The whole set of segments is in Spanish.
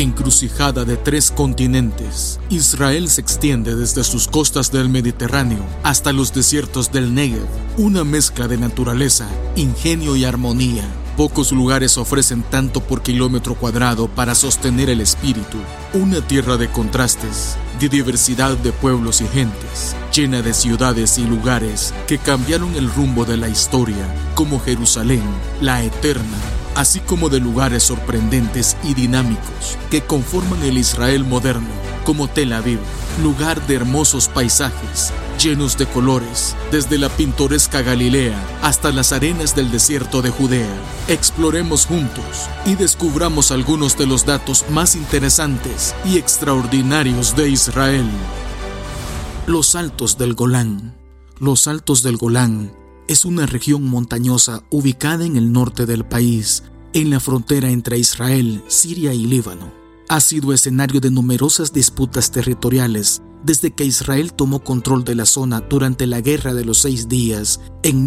Encrucijada de 3 continentes, Israel se extiende desde sus costas del Mediterráneo hasta los desiertos del Negev, una mezcla de naturaleza, ingenio y armonía. Pocos lugares ofrecen tanto por kilómetro cuadrado para sostener el espíritu. Una tierra de contrastes, de diversidad de pueblos y gentes, llena de ciudades y lugares que cambiaron el rumbo de la historia, como Jerusalén, la eterna, así como de lugares sorprendentes y dinámicos que conforman el Israel moderno, como Tel Aviv, lugar de hermosos paisajes, llenos de colores, desde la pintoresca Galilea hasta las arenas del desierto de Judea. Exploremos juntos y descubramos algunos de los datos más interesantes y extraordinarios de Israel. Los Altos del Golán. Los Altos del Golán es una región montañosa ubicada en el norte del país, en la frontera entre Israel, Siria y Líbano. Ha sido escenario de numerosas disputas territoriales desde que Israel tomó control de la zona durante la Guerra de los 6 Días en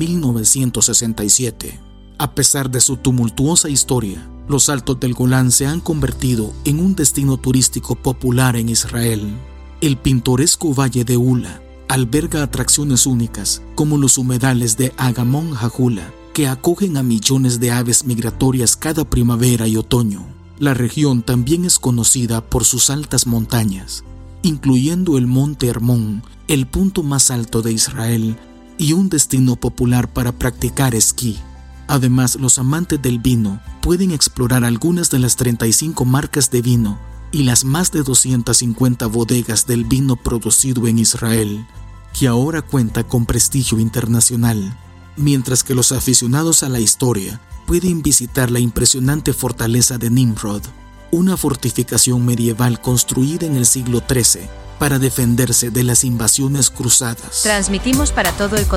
1967. A pesar de su tumultuosa historia, los Altos del Golán se han convertido en un destino turístico popular en Israel. El pintoresco Valle de Ula alberga atracciones únicas como los humedales de Agamón Jajula, que acogen a millones de aves migratorias cada primavera y otoño. La región también es conocida por sus altas montañas, incluyendo el Monte Hermón, el punto más alto de Israel, y un destino popular para practicar esquí. Además, los amantes del vino pueden explorar algunas de las 35 marcas de vino y las más de 250 bodegas del vino producido en Israel, que ahora cuenta con prestigio internacional, mientras que los aficionados a la historia pueden visitar la impresionante fortaleza de Nimrod, una fortificación medieval construida en el siglo XIII para defenderse de las invasiones cruzadas. Transmitimos para todo el